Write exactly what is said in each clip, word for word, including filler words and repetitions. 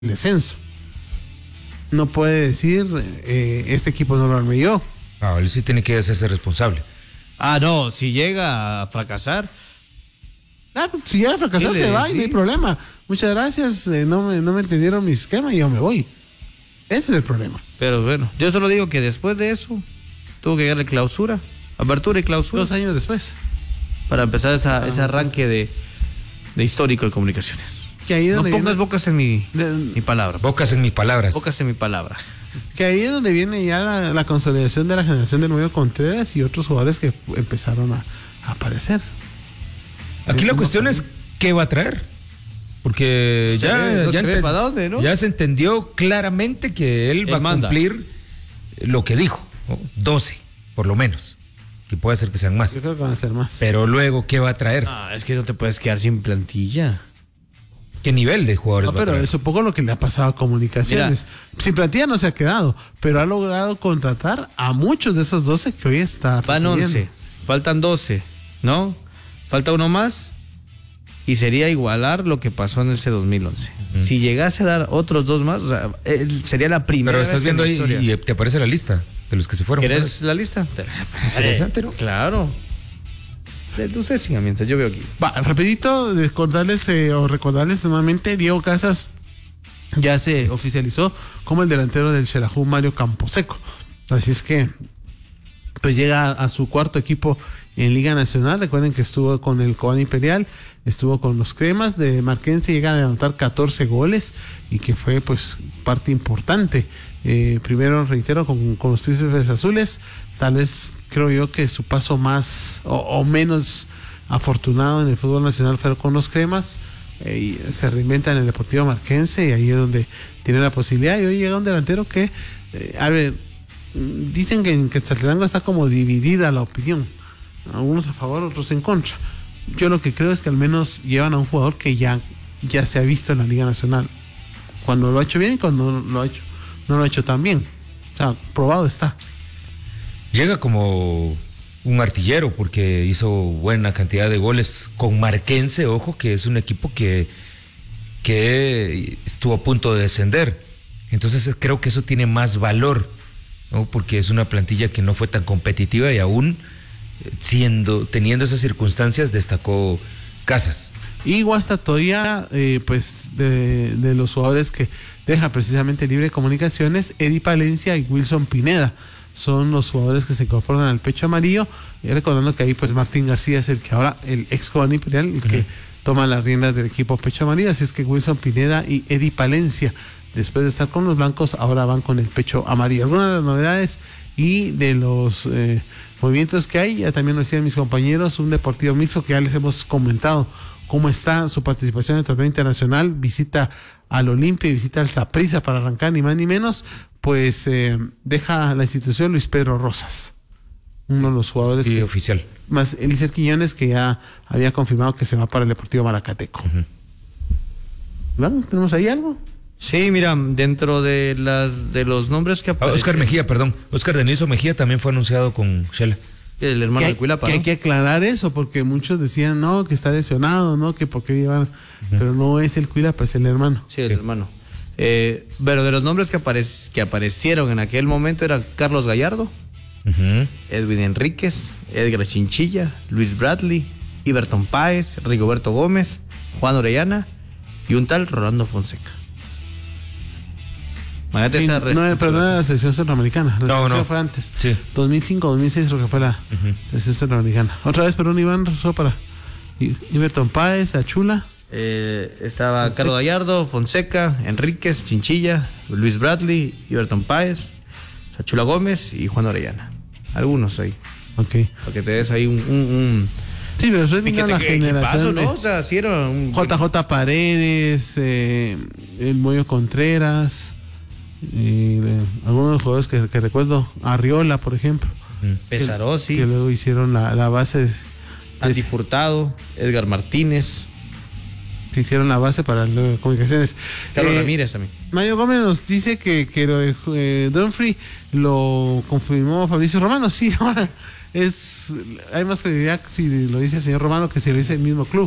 descenso. No puede decir, eh, este equipo no lo armé yo. No, él sí tiene que hacerse responsable. Ah, no, si llega a fracasar. Ah, si llega a fracasar se va y no hay problema. Muchas gracias, eh, no, me, no me entendieron mi esquema y yo me voy. Ese es el problema. Pero bueno, yo solo digo que después de eso tuvo que llegarle clausura, apertura y clausura. Dos años después. Para empezar esa, ah, ese arranque de, de histórico de comunicaciones. Que ahí no pongas viene, bocas en mi, de, mi palabra. Bocas en mis palabras. Bocas en mi palabra. Que ahí es donde viene ya la, la consolidación de la generación de Nuevo Contreras y otros jugadores que empezaron a, a aparecer. Aquí la cuestión es qué va a traer. Porque ya, no ya, enten, ¿para dónde, no? ya se entendió claramente que él, él va manda. a cumplir lo que dijo, ¿no? doce, por lo menos. Y puede ser que sean más. Yo creo que van a ser más. Pero luego, ¿qué va a traer? Ah, es que no te puedes quedar sin plantilla. ¿Qué nivel de jugadores no, va a pero traer? es un poco lo que le ha pasado a Comunicaciones. Mira, sin plantilla no se ha quedado, pero ha logrado contratar a muchos de esos doce que hoy está van once, faltan doce, ¿no? Falta uno más y sería igualar lo que pasó en ese dos mil once. Mm. Si llegase a dar otros dos más, o sea, él sería la primera. Pero estás viendo ahí y te aparece la lista de los que se fueron. ¿Quieres ¿sabes? La lista? Interesante, ¿no? Claro. Usted siga mientras yo veo aquí. Va, rapidito, recordarles eh, o recordarles nuevamente, Diego Casas ya se oficializó como el delantero del Xelajú Mario Camposeco. Así es que pues llega a, a su cuarto equipo en Liga Nacional. Recuerden que estuvo con el Cobán Imperial, estuvo con los Cremas de Marquense, llega a anotar catorce goles y que fue pues parte importante. Eh, primero reitero con, con los Príncipes Azules, tal vez creo yo que su paso más o, o menos afortunado en el fútbol nacional fue con los Cremas, eh, y se reinventa en el Deportivo Marquense y ahí es donde tiene la posibilidad. Y hoy llega un delantero que, eh, a ver, dicen que en Quetzaltenango está como dividida la opinión, algunos a favor, otros en contra. Yo lo que creo es que al menos llevan a un jugador que ya, ya se ha visto en la Liga Nacional, cuando lo ha hecho bien y cuando lo ha hecho no lo ha hecho tan bien. O sea, probado está. Llega como un artillero porque hizo buena cantidad de goles con Marquense, ojo, que es un equipo que, que estuvo a punto de descender. Entonces creo que eso tiene más valor, ¿no? Porque es una plantilla que no fue tan competitiva y aún siendo, teniendo esas circunstancias, destacó Casas. Y Guastatoya, eh, pues de, de los jugadores que deja precisamente libre Comunicaciones, Eddie Palencia y Wilson Pineda son los jugadores que se incorporan al pecho amarillo. Y recordando que ahí pues Martín García es el que ahora, el ex Cobán Imperial, el uh-huh. que toma las riendas del equipo pecho amarillo. Así es que Wilson Pineda y Eddie Palencia, después de estar con los blancos, ahora van con el pecho amarillo. Algunas de las novedades y de los eh, movimientos que hay, ya también lo decían mis compañeros, un Deportivo Mixto que ya les hemos comentado cómo está su participación en el torneo internacional, visita al Olimpia y visita al Saprissa para arrancar ni más ni menos, pues eh, deja la institución Luis Pedro Rosas, uno de los jugadores sí, que, oficial, más Eliezer Quiñones, que ya había confirmado que se va para el Deportivo Malacateco. Uh-huh. ¿Bueno? ¿Tenemos ahí algo? Sí, mira, dentro de las de los nombres que aparecen. Oscar Mejía, perdón, Oscar Deniso Mejía también fue anunciado con Shela. El hermano de Cuilapa, que ¿no? hay que aclarar eso, porque muchos decían, no, que está lesionado, no, que por qué llevan, uh-huh. pero no es el Cuilapa, es el hermano. Sí, el sí. hermano. Eh, pero de los nombres que, aparec- que aparecieron en aquel momento era Carlos Gallardo, uh-huh. Edwin Enríquez, Edgar Chinchilla, Luis Bradley, Iberton Páez, Rigoberto Gómez, Juan Orellana y un tal Rolando Fonseca. Sí, no, pero no era la selección centroamericana, la no, selección no. fue antes, sí. dos mil cinco, dos mil seis creo que fue la uh-huh. selección centroamericana. Otra vez, pero un Iván Rosso para Iberton Páez, Achula. Eh, estaba Fonseca. Carlos Gallardo, Fonseca, Enríquez, Chinchilla, Luis Bradley, Iberton Páez, Achula Gómez y Juan Orellana. Algunos ahí. Ok. Para que te des ahí un... un, un sí, pero eso es la generación, ¿no? O sea, sí era un... J J Paredes, eh, el Moyo Contreras... Y eh, algunos de los jugadores que, que recuerdo, Arriola por ejemplo, Pesaró, sí, que luego hicieron la, la base de, Andy Furtado, Edgar Martínez, que hicieron la base para las comunicaciones. Carlos eh, Ramírez también. Mario Gómez nos dice que, que lo de eh, Dumfries lo confirmó Fabricio Romano. Sí, ahora es hay más credibilidad si lo dice el señor Romano que si lo dice el mismo club.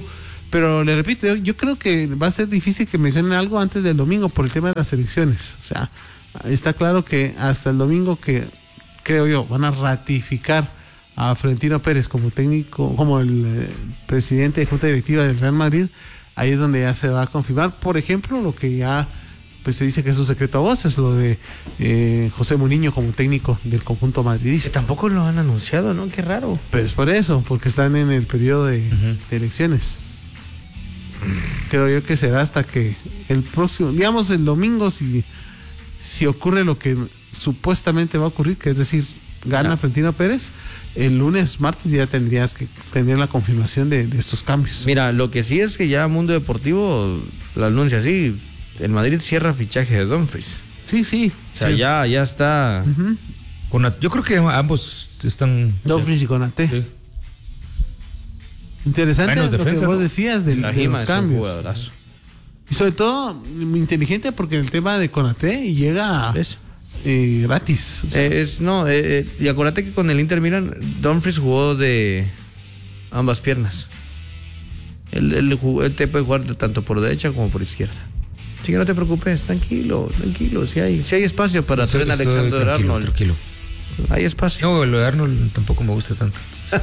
Pero le repito, yo, yo creo que va a ser difícil que mencionen algo antes del domingo por el tema de las elecciones. O sea, está claro que hasta el domingo que, creo yo, van a ratificar a Florentino Pérez como técnico, como el eh, presidente de Junta Directiva del Real Madrid, ahí es donde ya se va a confirmar, por ejemplo, lo que ya pues se dice que es un secreto a voces, lo de eh, José Mourinho como técnico del conjunto Que madridista. tampoco lo han anunciado, ¿no? Qué raro. Pero es por eso, porque están en el periodo de, Ujú. de elecciones. Creo yo que será hasta que el próximo, digamos el domingo, si, si ocurre lo que supuestamente va a ocurrir, que es decir, gana Ya. Florentino Pérez, el lunes, martes ya tendrías que tener la confirmación de, de estos cambios. Mira, lo que sí es que ya Mundo Deportivo lo anuncia así. El Madrid cierra fichaje de Dumfries. Sí, sí. O sea, sí. ya, ya está. Ujú. Con- yo creo que ambos están... Dumfries y Konaté. Sí. Interesante Buenos lo defensa, que vos ¿no? decías de, de Ibrahima los es un cambios. jugadorazo. Y sobre todo, muy inteligente porque el tema de Konaté llega ¿Ves? eh, gratis. O sea, Eh, es, no, eh, eh, y acuérdate que con el Inter Milan, Dumfries jugó de ambas piernas. Él, él, jugó- él te puede jugar tanto por derecha como por izquierda. Así que no te preocupes, tranquilo, tranquilo. Si hay, si hay espacio para Estoy- Trent estoy Alexander tranquilo, Arnold, tranquilo. hay espacio. No, lo de Arnold tampoco me gusta tanto.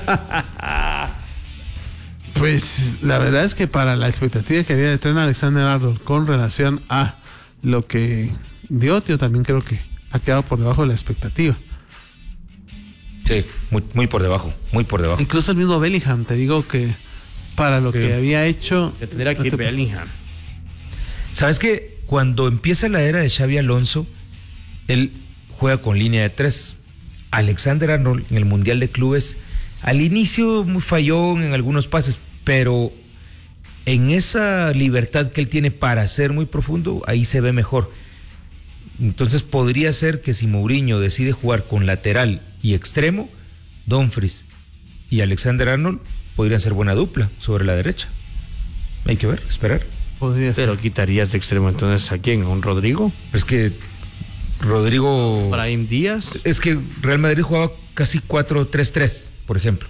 Pues la verdad es que para la expectativa que había de Trent Alexander-Arnold con relación a lo que dio, tío, también creo que ha quedado por debajo de la expectativa. Sí, muy, muy por debajo, muy por debajo. Incluso el mismo Bellingham, te digo que para lo Sí. que había hecho... Se tendría que no ir te- Bellingham. ¿Sabes qué? Cuando empieza la era de Xavi Alonso, él juega con línea de tres. Alexander Arnold en el Mundial de Clubes, al inicio muy fallón en algunos pases, pero en esa libertad que él tiene para ser muy profundo, ahí se ve mejor. Entonces podría ser que si Mourinho decide jugar con lateral y extremo, Dumfries y Alexander Arnold podrían ser buena dupla sobre la derecha. Hay que ver, esperar. Podría ser. Pero quitarías de extremo entonces a quién, a un Rodrigo, Es que Rodrigo... Brahim Díaz. Es que Real Madrid jugaba casi cuatro tres tres, por ejemplo.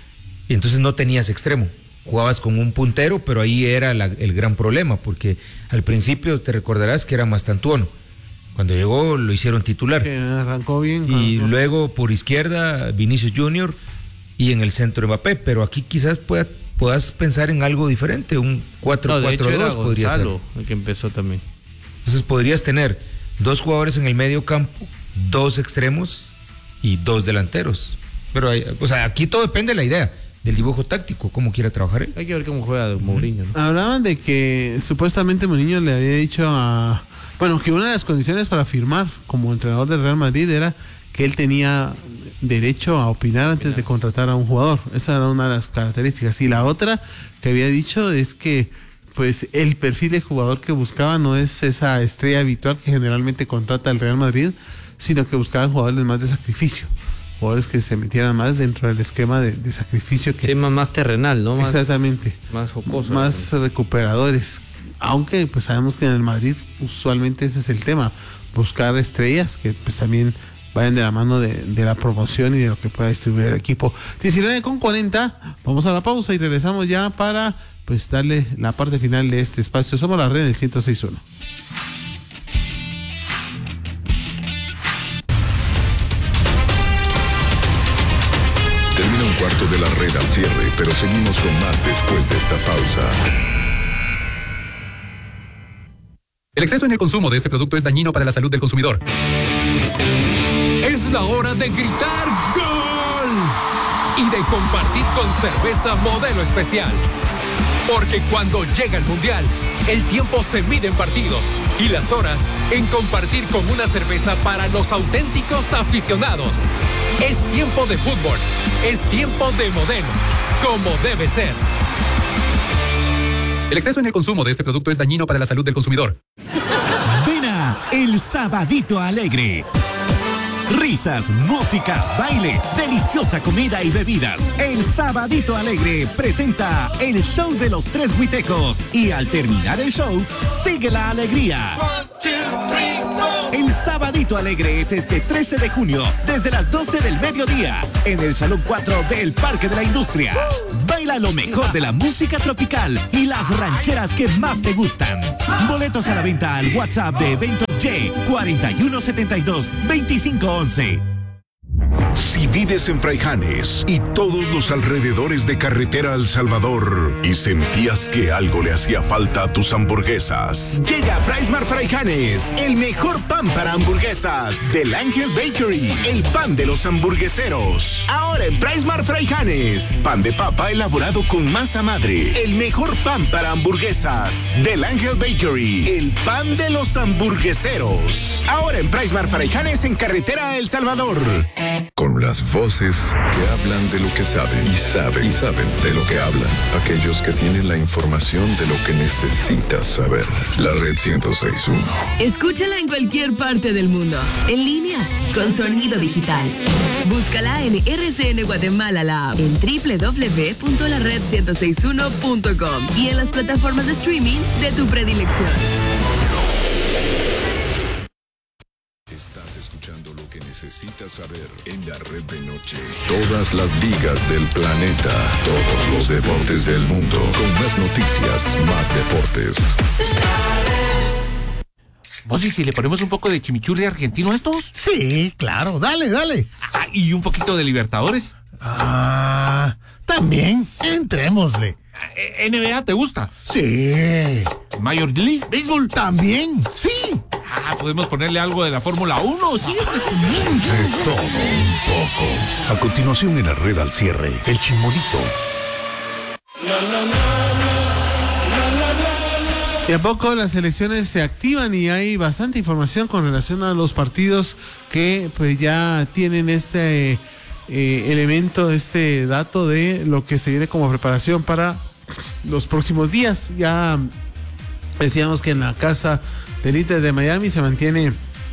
Y entonces no tenías extremo. Jugabas con un puntero, pero ahí era la- el gran problema, porque al principio te recordarás que era Mastantuono. Cuando llegó lo hicieron titular. Que arrancó bien. Y arrancó. luego por izquierda Vinicius Junior y en el centro Mbappé. Pero aquí quizás pueda, puedas pensar en algo diferente, un cuatro No, de cuatro hecho era dos podría ser. Gonzalo el que empezó también. Entonces podrías tener dos jugadores en el medio campo, dos extremos y dos delanteros. Pero hay- o sea, aquí todo depende de la idea, del dibujo táctico, cómo quiera trabajar él. Hay que ver cómo juega Mourinho, ¿no? Hablaban de que supuestamente Mourinho le había dicho a... Bueno, que una de las condiciones para firmar como entrenador del Real Madrid era que él tenía derecho a opinar antes de contratar a un jugador. Esa era una de las características. Y la otra que había dicho es que pues el perfil de jugador que buscaba no es esa estrella habitual que generalmente contrata el Real Madrid, sino que buscaban jugadores más de sacrificio. Jugadores que se metieran más dentro del esquema de, de sacrificio que Sí, más, más terrenal, ¿no? Más, Exactamente. Más jocoso. más recuperadores. Aunque pues sabemos que en el Madrid usualmente ese es el tema, buscar estrellas que pues también vayan de la mano de, de la promoción y de lo que pueda distribuir el equipo. diecinueve con cuarenta, vamos a la pausa y regresamos ya para pues darle la parte final de este espacio. Somos la red del ciento seis punto uno. Termina un cuarto de la red al cierre, pero seguimos con más después de esta pausa. El exceso en el consumo de este producto es dañino para la salud del consumidor. Es la hora de gritar ¡Gol! Y de compartir con cerveza modelo especial. Porque cuando llega el Mundial, el tiempo se mide en partidos y las horas en compartir con una cerveza para los auténticos aficionados. Es tiempo de fútbol, es tiempo de modelo, como debe ser. El exceso en el consumo de este producto es dañino para la salud del consumidor. Ven a El Sabadito Alegre. Risas, música, baile, deliciosa comida y bebidas. El Sabadito Alegre presenta el show de los tres huitecos. Y al terminar el show, sigue la alegría. El Sabadito Alegre es este trece de junio, desde las doce del mediodía, en el Salón cuatro del Parque de la Industria. Baila Baila lo mejor de la música tropical y las rancheras que más te gustan. Boletos a la venta al WhatsApp de Eventos Y cuatro uno siete dos, dos cinco once. Si vives en Fraijanes y todos los alrededores de Carretera El Salvador y sentías que algo le hacía falta a tus hamburguesas, llega a Pricemart Fraijanes, el mejor pan para hamburguesas del Ángel Bakery, el pan de los hamburgueseros. Ahora en Pricemart Fraijanes, pan de papa elaborado con masa madre, el mejor pan para hamburguesas del Ángel Bakery, el pan de los hamburgueseros. Ahora en Pricemart Fraijanes en Carretera El Salvador. Con las voces que hablan de lo que saben y saben y saben de lo que hablan. Aquellos que tienen la información de lo que necesitas saber. La Red ciento seis punto uno. Escúchala en cualquier parte del mundo. En línea, con sonido digital. Búscala en R C N Guatemala la app, en doble u doble u doble u punto la red ciento sesenta y uno punto com y en las plataformas de streaming de tu predilección. Estás escuchando lo que necesitas saber en la Red de Noche. Todas las ligas del planeta, todos los deportes del mundo, con más noticias, más deportes. ¿Vos y si le ponemos un poco de chimichurri argentino a estos? Sí, claro, dale, dale. Ah, ¿y un poquito de Libertadores? Ah, también, entrémosle. ¿N B A te gusta? Sí. ¿Major League Baseball? También, sí. Ah, podemos ponerle algo de la Fórmula uno, sí. De todo un poco. A continuación en la Red al cierre, el Chimolito. Y a poco las elecciones se activan y hay bastante información con relación a los partidos que pues ya tienen este eh, elemento, este dato de lo que se viene como preparación para los próximos días. Ya decíamos que en la casa del Inter de Miami se mantiene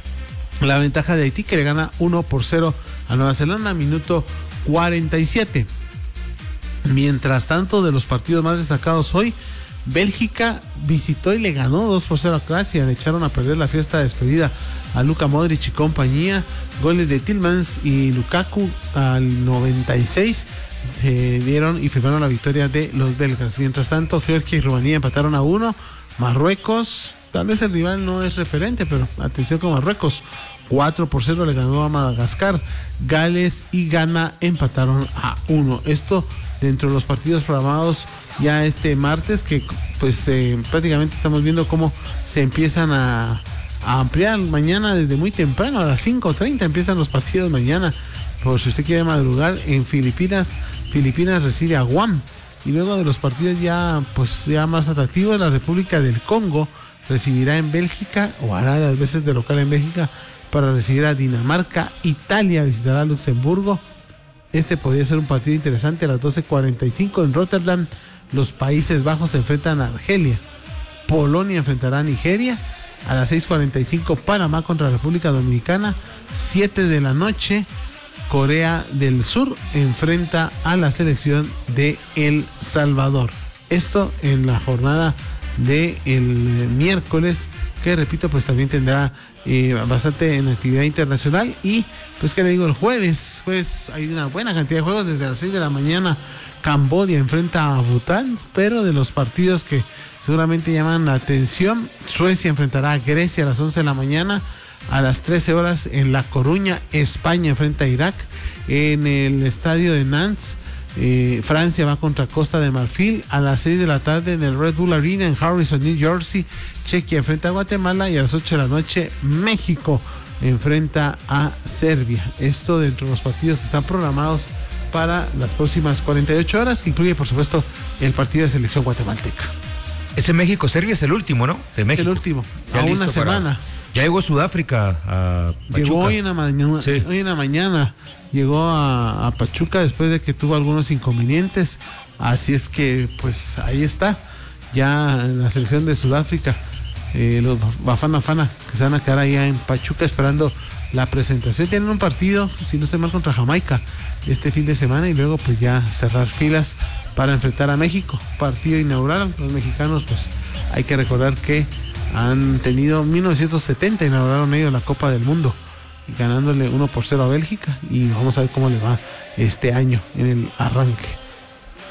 la ventaja de Haití, que le gana uno por cero a Nueva Zelanda, minuto cuarenta y siete. Mientras tanto, de los partidos más destacados hoy, Bélgica visitó y le ganó dos por cero a Croacia. Le echaron a perder la fiesta de despedida a Luka Modric y compañía. Goles de Tielemans y Lukaku al noventa y seis se dieron y firmaron la victoria de los belgas. Mientras tanto, Georgia y Rumanía empataron a uno. Marruecos, tal vez el rival no es referente, pero atención con Marruecos, cuatro por cero le ganó a Madagascar. Gales y Ghana empataron a uno. Esto dentro de los partidos programados ya este martes, que pues eh, prácticamente estamos viendo cómo se empiezan a, a ampliar mañana desde muy temprano, a las cinco treinta empiezan los partidos mañana, por si usted quiere madrugar. En Filipinas, Filipinas recibe a Guam, y luego de los partidos ya pues ya más atractivos, la República del Congo recibirá en Bélgica, o hará las veces de local en Bélgica, para recibir a Dinamarca. Italia visitará a Luxemburgo. Este podría ser un partido interesante. A las doce cuarenta y cinco en Rotterdam, los Países Bajos se enfrentan a Argelia. Polonia enfrentará a Nigeria. A las seis cuarenta y cinco, Panamá contra la República Dominicana. siete de la noche, Corea del Sur enfrenta a la selección de El Salvador. Esto en la jornada del miércoles, que repito, pues también tendrá eh, bastante en actividad internacional. Y pues que le digo, el jueves, jueves hay una buena cantidad de juegos. Desde las seis de la mañana, Camboya enfrenta a Bután, pero de los partidos que seguramente llaman la atención, Suecia enfrentará a Grecia a las once de la mañana. A las trece horas en La Coruña, España enfrenta a Irak. En el estadio de Nantes, eh, Francia va contra Costa de Marfil. A las seis de la tarde en el Red Bull Arena en Harrison, New Jersey, Chequia enfrenta a Guatemala. Y a las ocho de la noche, México enfrenta a Serbia. Esto dentro de los partidos que están programados para las próximas cuarenta y ocho horas, que incluye por supuesto el partido de selección guatemalteca. Ese México-Serbia es el último, ¿no? De México. El último, ya a listo una semana. Para... Ya llegó Sudáfrica a Pachuca. Llegó hoy en la mañana, sí. hoy en la mañana llegó a, a Pachuca después de que tuvo algunos inconvenientes. Así es que pues ahí está, ya la selección de Sudáfrica, eh, los Bafana Bafana, que se van a quedar allá en Pachuca esperando la presentación. Tienen un partido, si no estoy mal, contra Jamaica este fin de semana, y luego pues ya cerrar filas para enfrentar a México, partido inaugural. Los mexicanos, pues hay que recordar que han tenido mil novecientos setenta, inauguraron ellos la Copa del Mundo, ganándole uno por cero a Bélgica, y vamos a ver cómo le va este año en el arranque.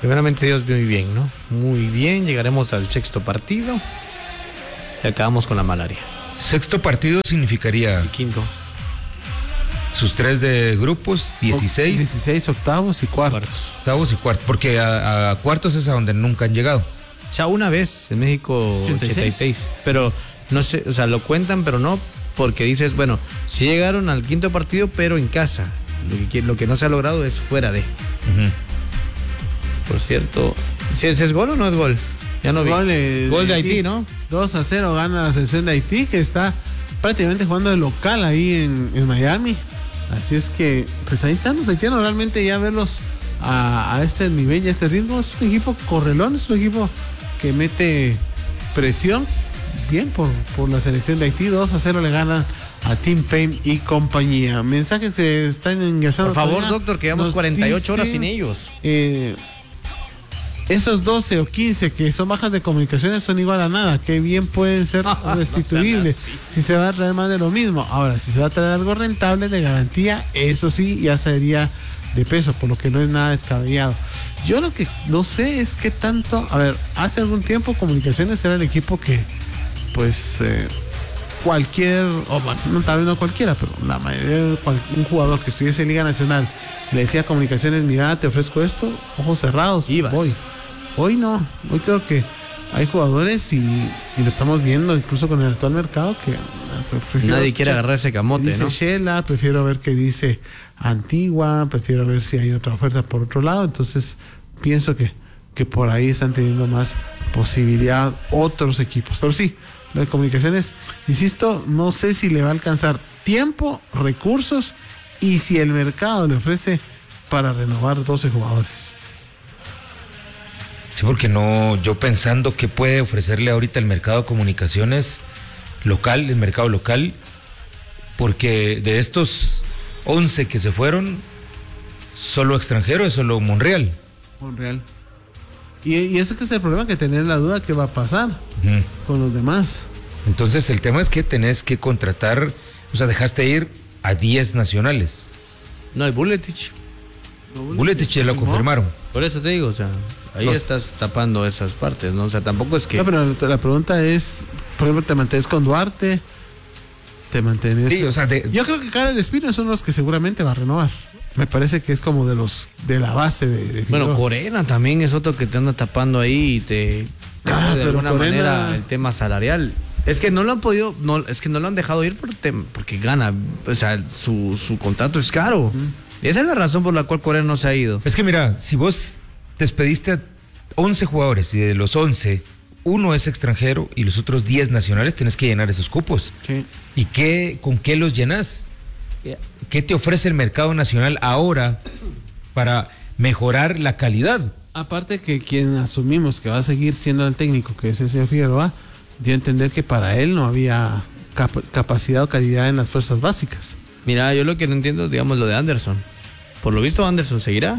Primeramente Dios, muy bien, ¿no? Muy bien, llegaremos al sexto partido y acabamos con la malaria. Sexto partido significaría... El quinto. Sus tres de grupos, dieciséis. dieciséis, octavos y cuartos. Octavos y cuartos, porque a, a cuartos es a donde nunca han llegado. O sea, una vez en México ochenta y seis, pero no sé, o sea, lo cuentan, pero no, porque dices, bueno, sí llegaron al quinto partido, pero en casa. Lo que, lo que no se ha logrado es fuera de. Uh-huh. Por cierto, ¿si ese es gol o no es gol? Ya no vi. Gol de, gol de Haití, Haití, ¿no? dos a cero gana la selección de Haití, que está prácticamente jugando de local ahí en, en Miami. Así es que, pues ahí están los haitianos, realmente ya verlos a, a este nivel y a este ritmo. Es un equipo correlón, es un equipo que mete presión bien por, por la selección de Haití. dos a cero le ganan a Tim Payne y compañía. Mensajes que están ingresando. Por favor, todavía, doctor, que llevamos cuarenta y ocho horas sin ellos. Eh, esos doce o quince que son bajas de comunicaciones son igual a nada. Que bien pueden ser restituibles no si se va a traer más de lo mismo. Ahora, si se va a traer algo rentable de garantía, eso sí ya sería de peso, por lo que no es nada descabellado. Yo lo que no sé es qué tanto, a ver, hace algún tiempo Comunicaciones era el equipo que, pues, eh, cualquier, o bueno, no, tal vez no cualquiera, pero la mayoría de un jugador que estuviese en Liga Nacional le decía a Comunicaciones, mira, te ofrezco esto, ojos cerrados, ibas. Voy. Hoy no, hoy creo que hay jugadores y, y lo estamos viendo incluso con el actual mercado que prefiero, nadie quiere agarrar ese camote, dice ¿no? Shela, prefiero ver qué dice Antigua, prefiero ver si hay otra oferta por otro lado. Entonces pienso que, que por ahí están teniendo más posibilidad otros equipos. Pero sí, lo de Comunicaciones, insisto, no sé si le va a alcanzar tiempo, recursos y si el mercado le ofrece para renovar doce jugadores. Sí, porque no, yo pensando que puede ofrecerle ahorita el mercado de comunicaciones local, el mercado local, porque de estos once que se fueron, solo extranjero es solo Monreal. Monreal. Y, y ese que es el problema, que tenés la duda que va a pasar uh-huh. con los demás. Entonces el tema es que tenés que contratar, o sea, dejaste ir a diez nacionales. No, hay Buletich. No, Buletich ya lo confirmaron. Por eso te digo, o sea, ahí los... estás tapando esas partes, ¿no? O sea, tampoco es que... No, pero la pregunta es, por ejemplo, ¿te mantienes con Duarte? ¿Te mantienes? Sí, o sea, de... yo creo que Karel Espino es uno de los que seguramente va a renovar. Me parece que es como de los de la base de, de bueno, Corena también es otro que te anda tapando ahí y te, te ah, de alguna Corena... manera el tema salarial. Es que no lo han podido, no, es que no lo han dejado ir por tema, porque gana, o sea, su, su contrato es caro. Uh-huh. Esa es la razón por la cual Corena no se ha ido. Es que mira, si vos despediste a once jugadores y de los once, uno es extranjero y los otros diez nacionales, tienes que llenar esos cupos. Sí. ¿Y qué, con qué los llenas? Yeah. ¿Qué te ofrece el mercado nacional ahora para mejorar la calidad? Aparte que quien asumimos que va a seguir siendo el técnico, que es el señor Figueroa, dio a entender que para él no había cap- capacidad o calidad en las fuerzas básicas. Mira, yo lo que no entiendo, digamos, lo de Anderson. Por lo visto, Anderson seguirá.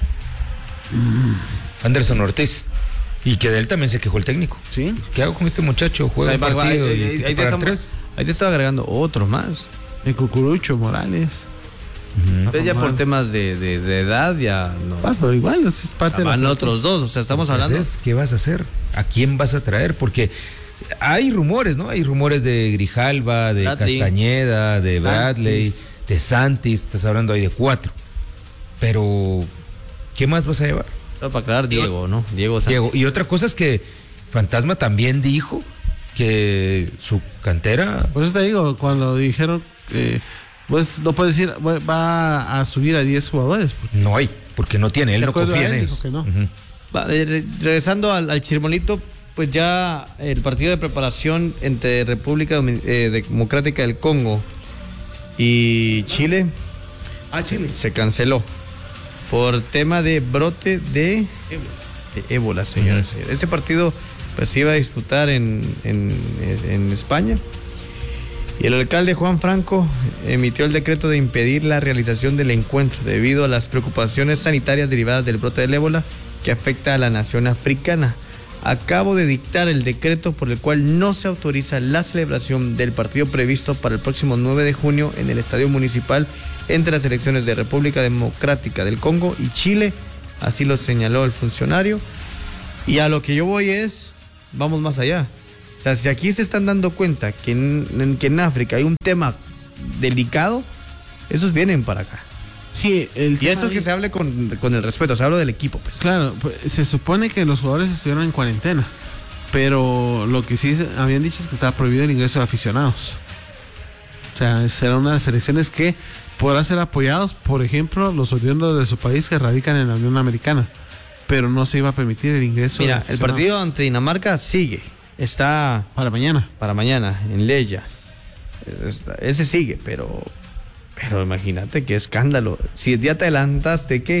Mm. Anderson Ortiz. Y que de él también se quejó el técnico. ¿Sí? ¿Qué hago con este muchacho? Juega un partido ahí, y ahí, ahí, te estamos, tres. Ahí te estaba agregando otro más. El Cucurucho Morales. Uh-huh. Entonces ya por temas de, de, de edad ya no. Ah, pero igual es parte van de la otros dos, o sea, estamos hablando. Entonces, ¿qué vas a hacer? ¿A quién vas a traer? Porque hay rumores, ¿no? Hay rumores de Grijalva, de Bradley. Castañeda, de Bradley, Santis. de Santis, estás hablando ahí de cuatro. Pero, ¿qué más vas a llevar? No, para aclarar, Diego, ¿no? Diego Santis. Diego. Y otra cosa es que Fantasma también dijo que su cantera... Por eso te digo, cuando dijeron que... Pues no puedes decir, va a subir a diez jugadores. No hay, porque no tiene, él no confía en ellos. No. Uh-huh. Va, re, regresando al, al Chirmonito, pues ya el partido de preparación entre República eh, Democrática del Congo y Chile, ah, Chile. Se, se canceló por tema de brote de ébola, de ébola señores. Uh-huh. Este partido pues, se iba a disputar en, en, en España. Y el alcalde Juan Franco emitió el decreto de impedir la realización del encuentro debido a las preocupaciones sanitarias derivadas del brote del ébola que afecta a la nación africana. Acabo de dictar el decreto por el cual no se autoriza la celebración del partido previsto para el próximo nueve de junio en el Estadio Municipal entre las selecciones de República Democrática del Congo y Chile Así lo señaló el funcionario. Y a lo que yo voy es, vamos más allá. O sea, si aquí se están dando cuenta que en, que en África hay un tema delicado, esos vienen para acá. Sí, el y esto es que se hable con, con el respeto, se habla del equipo. Pues. Claro, pues, se supone que los jugadores estuvieron en cuarentena, pero lo que sí habían dicho es que estaba prohibido el ingreso de aficionados. O sea, será una de las selecciones que podrá ser apoyados, por ejemplo, los oriundos de su país que radican en la Unión Americana, pero no se iba a permitir el ingreso. Mira, el partido ante Dinamarca sigue, está para mañana, para mañana en Leya. Ese sigue, pero pero imagínate qué escándalo. Si ya te adelantaste, ¿qué?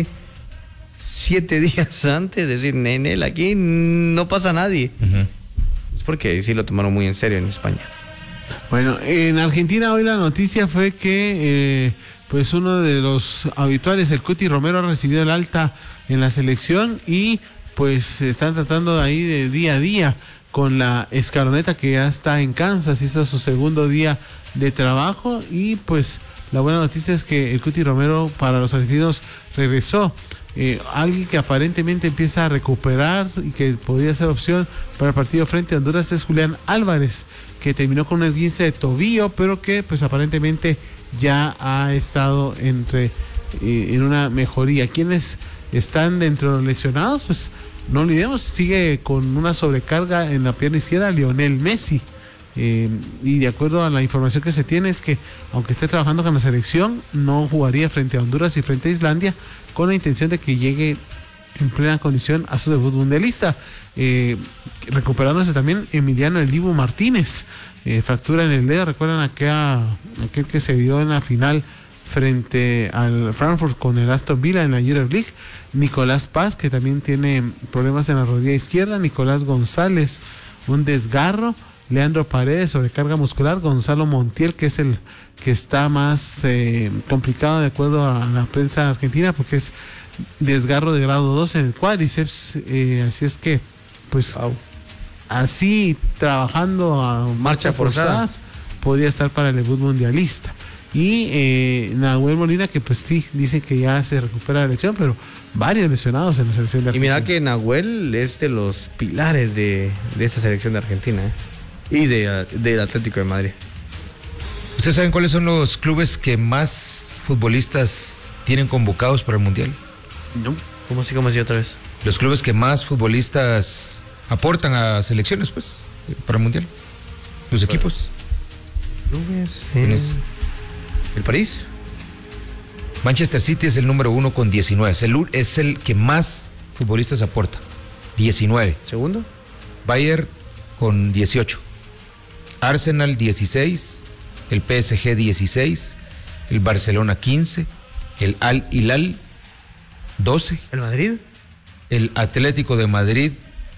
Siete días antes, decir, Nenel, aquí no pasa nadie. Uh-huh. Es porque sí lo tomaron muy en serio en España. Bueno, en Argentina hoy la noticia fue que eh, pues uno de los habituales, el Cuti Romero, ha recibido el alta en la selección y pues están tratando ahí de día a día con la escaloneta que ya está en Kansas, hizo su segundo día de trabajo y pues la buena noticia es que el Cuti Romero para los argentinos regresó. Eh, alguien que aparentemente empieza a recuperar y que podría ser opción para el partido frente a Honduras es Julián Álvarez, que terminó con un esguince de tobillo, pero que pues aparentemente ya ha estado entre eh, en una mejoría. Quienes están dentro de los lesionados, pues no olvidemos, sigue con una sobrecarga en la pierna izquierda Lionel Messi. Eh, y de acuerdo a la información que se tiene es que aunque esté trabajando con la selección, no jugaría frente a Honduras y frente a Islandia con la intención de que llegue en plena condición a su debut mundialista. Eh, recuperándose también Emiliano El Dibu Martínez, eh, fractura en el dedo. Recuerdan aquella, aquel que se dio en la final frente al Frankfurt con el Aston Villa en la Europa League. Nicolás Paz, que también tiene problemas en la rodilla izquierda. Nicolás González, un desgarro. Leandro Paredes, sobrecarga muscular. Gonzalo Montiel, que es el que está más eh, complicado de acuerdo a la prensa argentina, porque es desgarro de grado dos en el cuádriceps. Eh, así es que, pues, wow. Así trabajando a marcha forzada, podría estar para el debut mundialista. Y eh, Nahuel Molina, que pues sí, dice que ya se recupera la lesión, pero varios lesionados en la selección de Argentina. Y mira que Nahuel es de los pilares de, de esta selección de Argentina, ¿eh? Y de, del Atlético de Madrid. ¿Ustedes saben cuáles son los clubes que más futbolistas tienen convocados para el Mundial? No. ¿Cómo así, cómo así otra vez? Los clubes que más futbolistas aportan a selecciones, pues, para el Mundial. Los bueno. equipos. Clubes. Eh. ¿El París? Manchester City es el número uno con diecinueve. Es el, es el que más futbolistas aporta. diecinueve. ¿Segundo? Bayern con dieciocho. Arsenal dieciséis, el P S G dieciséis, el Barcelona quince, el Al Hilal doce. ¿El Madrid? El Atlético de Madrid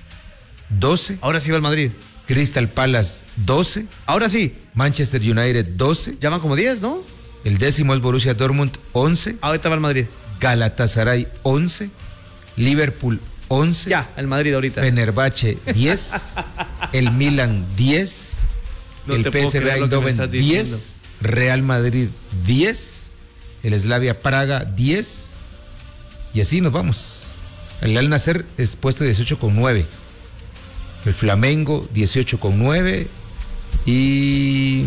doce. Ahora sí va el Madrid. Crystal Palace doce. Ahora sí. Manchester United doce. Ya van como diez, ¿no? El décimo es Borussia Dortmund once. Ahorita va el Madrid. Galatasaray once. Liverpool once. Ya, el Madrid ahorita. Fenerbahce diez. El Milan diez. No el P S V Eindhoven diez. Real Madrid diez. El Slavia Praga diez. Y así nos vamos. El Al Nassr es puesto dieciocho con nueve. El Flamengo dieciocho con nueve. Y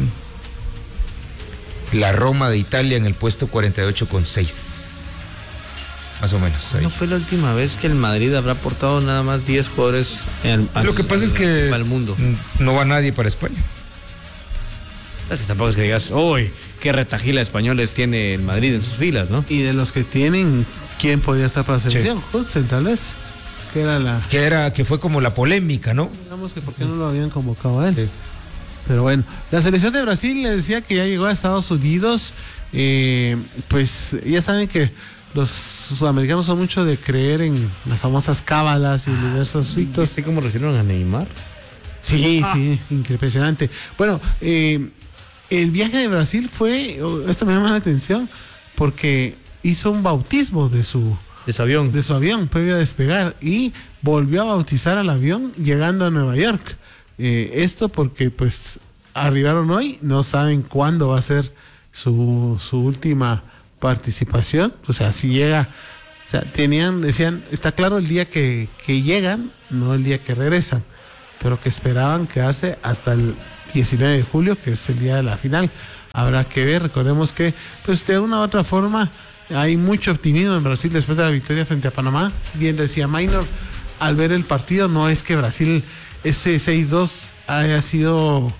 la Roma de Italia en el puesto cuarenta y ocho con seis. Más o menos. Ahí. ¿No fue la última vez que el Madrid habrá aportado nada más diez jugadores en, al, Lo que pasa al, es que al mundo? No va nadie para España. Es que tampoco es que digas, uy, qué retajila de españoles tiene el Madrid en sus filas, ¿no? Y de los que tienen, ¿quién podría estar para la selección? Sí. José, tal vez. Que era la. Que era, que fue como la polémica, ¿no? Digamos que por qué no lo habían convocado a él. Sí. Pero bueno, la selección de Brasil le decía que ya llegó a Estados Unidos. Eh, pues ya saben que los sudamericanos son mucho de creer en las famosas cábalas y diversos ritos. ¿Viste cómo recibieron a Neymar? Sí, ah. sí, impresionante. Bueno, eh, el viaje de Brasil fue, esto me llama la atención, porque hizo un bautismo de su, de su avión. De su avión previo a despegar y volvió a bautizar al avión llegando a Nueva York. Eh, esto porque pues arribaron hoy, no saben cuándo va a ser su, su última participación. O sea, si llega O sea, tenían, decían, está claro el día que, que llegan, no el día que regresan, pero que esperaban quedarse hasta el diecinueve de julio, que es el día de la final. Habrá que ver, recordemos que pues de una u otra forma hay mucho optimismo en Brasil después de la victoria frente a Panamá. Bien decía Maynor, al ver el partido, no es que Brasil ese seis dos haya sido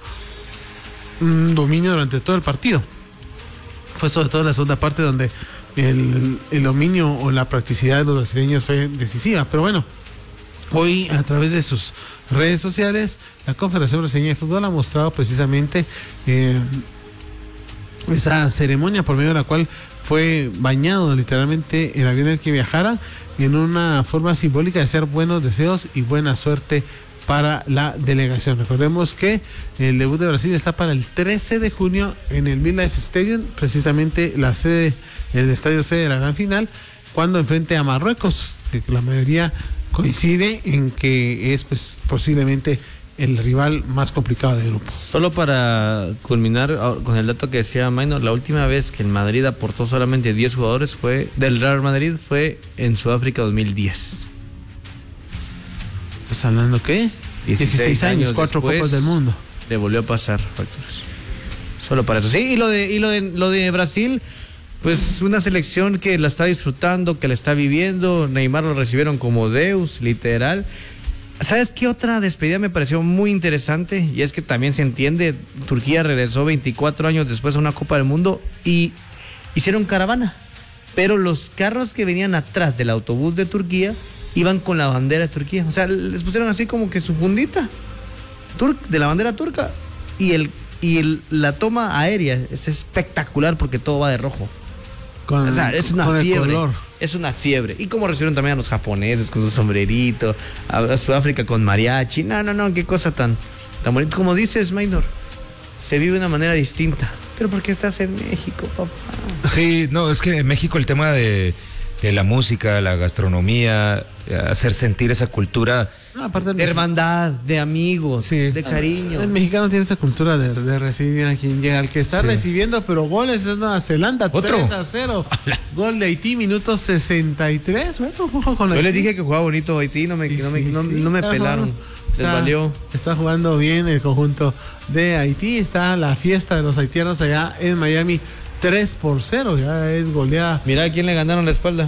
un dominio durante todo el partido. Fue sobre todo en la segunda parte donde el, el dominio o la practicidad de los brasileños fue decisiva. Pero bueno, hoy a través de sus redes sociales, la Confederación Brasileña de Fútbol ha mostrado precisamente eh, esa ceremonia por medio de la cual fue bañado literalmente el avión en el que viajara, en una forma simbólica de hacer buenos deseos y buena suerte para la delegación. Recordemos que el debut de Brasil está para el trece de junio en el MetLife Stadium, precisamente la sede, el estadio sede de la gran final, cuando enfrente a Marruecos, que la mayoría coincide en que es pues posiblemente el rival más complicado del grupo. Solo para culminar con el dato que decía Maynor, la última vez que el Madrid aportó solamente diez jugadores fue del Real Madrid fue en Sudáfrica dos mil diez. ¿Estás hablando qué? dieciséis años, cuatro copas del mundo. Le volvió a pasar facturas. Solo para eso. Sí, y lo de y lo de lo de Brasil, pues una selección que la está disfrutando, que la está viviendo. Neymar lo recibieron como Deus, literal. ¿Sabes qué otra despedida me pareció muy interesante? Y es que también se entiende, Turquía regresó veinticuatro años después a una Copa del Mundo y hicieron caravana. Pero los carros que venían atrás del autobús de Turquía iban con la bandera de Turquía. O sea, les pusieron así como que su fundita tur- de la bandera turca. Y el y el, la toma aérea es espectacular porque todo va de rojo. Con, o sea, es una fiebre. Es una fiebre. Y como recibieron también a los japoneses con su sombrerito, a Sudáfrica con mariachi. No, no, no, qué cosa tan, tan bonita. Como dices, Maynor, se vive de una manera distinta. Pero ¿por qué estás en México, papá? Sí, no, es que en México el tema de, de la música, la gastronomía, hacer sentir esa cultura... No, aparte de hermandad, de amigos, sí, de cariño. El mexicano tiene esa cultura de, de recibir a quien llega. El que está sí. recibiendo, pero goles es Nueva Zelanda, ¿otro? tres a cero. Gol de Haití, minuto sesenta y tres. Bueno, con Yo Haití. Les dije que jugaba bonito Haití, no me, no me, no, no me pelaron. Está, Les valió. Está jugando bien el conjunto de Haití. Está la fiesta de los haitianos allá en Miami, tres por cero. Ya es goleada. Mira a quién le ganaron la espalda.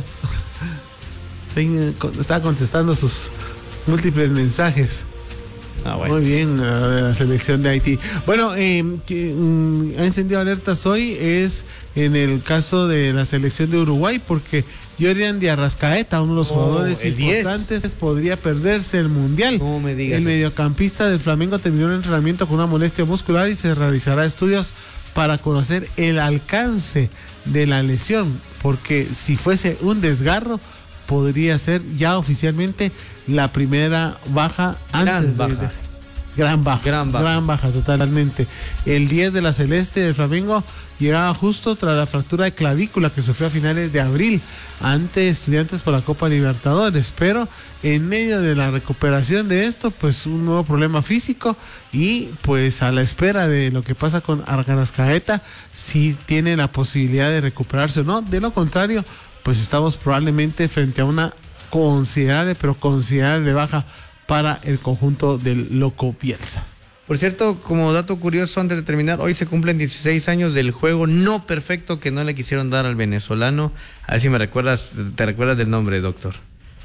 Está contestando sus múltiples mensajes. Ah, bueno. Muy bien, la, la selección de Haití. Bueno, eh, que, um, ha encendido alertas hoy es en el caso de la selección de Uruguay, porque Jordan de Arrascaeta, uno de los oh, jugadores importantes, diez. Podría perderse el mundial. No me digas. El mediocampista del Flamengo terminó el entrenamiento con una molestia muscular y se realizará estudios para conocer el alcance de la lesión, porque si fuese un desgarro podría ser ya oficialmente la primera baja gran antes baja. De, de, gran baja gran baja gran baja totalmente. El diez de la Celeste del Flamengo llegaba justo tras la fractura de clavícula que sufrió a finales de abril ante Estudiantes por la Copa Libertadores, pero en medio de la recuperación de esto, pues un nuevo problema físico y pues a la espera de lo que pasa con Arrascaeta, si tiene la posibilidad de recuperarse o no. De lo contrario, pues estamos probablemente frente a una considerable, pero considerable baja para el conjunto del Loco Bielsa. Por cierto, como dato curioso, antes de terminar, hoy se cumplen dieciséis años del juego no perfecto que no le quisieron dar al venezolano. A ver si me recuerdas, te recuerdas del nombre, doctor.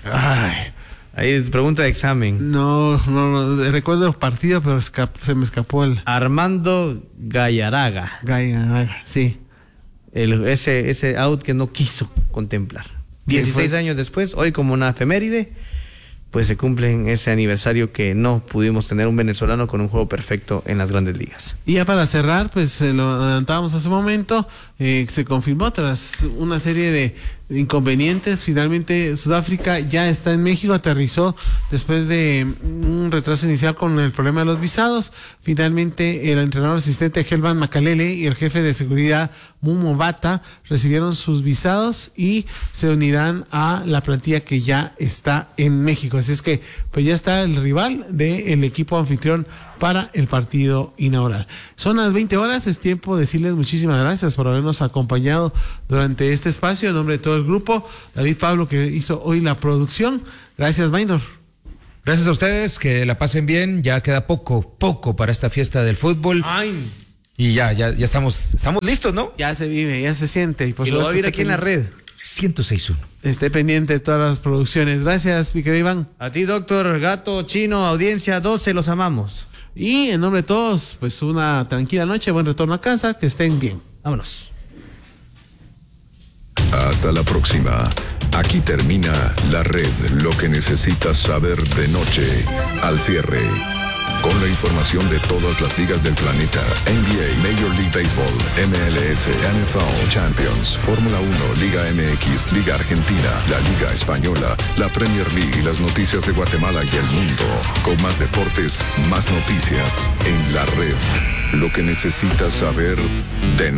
Ay. Ahí es pregunta de examen. No, no, no recuerdo el partido, pero escap- se me escapó el... Armando Gallaraga. Gallaraga, sí. El, ese, ese out que no quiso contemplar. dieciséis años después, hoy como una efeméride, pues se cumple ese aniversario que no pudimos tener un venezolano con un juego perfecto en las grandes ligas. Y ya para cerrar, pues eh, lo adelantábamos hace un momento, eh, se confirmó tras una serie de inconvenientes, finalmente Sudáfrica ya está en México, aterrizó después de un retraso inicial con el problema de los visados. Finalmente el entrenador asistente Helvan Makalele y el jefe de seguridad Mumo Bata recibieron sus visados y se unirán a la plantilla que ya está en México. Así es que pues ya está el rival del equipo anfitrión para el partido inaugural. Son las veinte horas, es tiempo de decirles muchísimas gracias por habernos acompañado durante este espacio. En nombre de todo el grupo, David Pablo, que hizo hoy la producción. Gracias, Maynor. Gracias a ustedes, que la pasen bien. Ya queda poco, poco para esta fiesta del fútbol. Ay. Y ya, ya, ya estamos, estamos listos, ¿no? Ya se vive, ya se siente. Y, por y lo va a ver esté aquí en la red. ciento seis punto uno. Esté pendiente de todas las producciones. Gracias, mi querido Iván. A ti, doctor, Gato, Chino, audiencia doce, los amamos. Y en nombre de todos, pues una tranquila noche, buen retorno a casa, que estén bien. Vámonos. Hasta la próxima. Aquí termina La Red, lo que necesitas saber de noche. Al cierre, con la información de todas las ligas del planeta: N B A, Major League Baseball, M L S, N F L, Champions, Fórmula uno, Liga M X, Liga Argentina, la Liga Española, la Premier League y las noticias de Guatemala y el mundo. Con más deportes, más noticias en La Red, lo que necesitas saber de noche.